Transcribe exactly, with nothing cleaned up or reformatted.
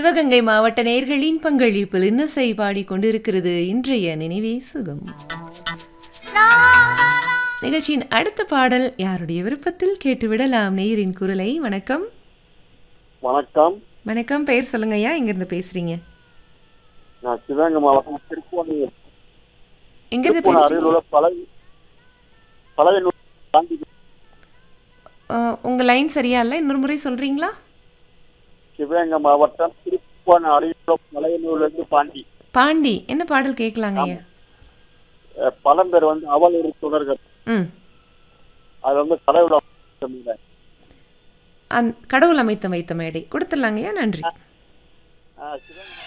சிவகங்கை மாவட்ட நேயர்களின் பங்களிப்பில் இன்னிசை பாடிக்கொண்டிருக்கிறது இன்றைய நினைவே சுகம். நிகழ்ச்சியின் அடுத்த பாடல் யாருடைய விருப்பத்தில் கேட்டுவிடலாம் நேயரின் குரலை. வணக்கம். வணக்கம். வணக்கம். பெயர் சொல்லுங்க ஐயா, எங்கிருந்து பேசுறீங்க? நான் சிவகங்கை மாவட்டம் திருப்பூர். எங்கிருந்து பேசுறீங்க? உங்க லைன் சரியா இல்ல, இன்னொரு முறை சொல்றீங்களா? சிவகங்கை மாவட்டம் திருப்பூர் அருகிலுள்ள பழையனூர்லேருந்து பாண்டி. பாண்டி, என்ன பாடல் கேட்கலாங்க ஐயா? பழம்பேர் வந்து அவள் ஒரு தொடர்கள். ம், அது வந்து கடவுள் கடவுள் அமைத்த வைத்த மேடை கொடுத்துடலாங்கய்யா. நன்றி.